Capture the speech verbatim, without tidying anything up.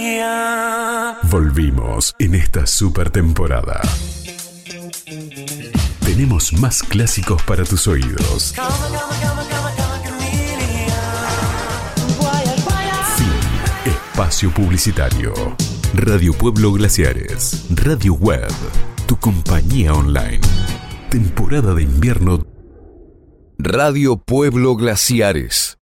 Volvimos en esta super temporada. Tenemos más clásicos para tus oídos. Fin. Espacio publicitario. Radio Pueblo Glaciares. Radio Web. Tu compañía online. Temporada de invierno. Radio Pueblo Glaciares.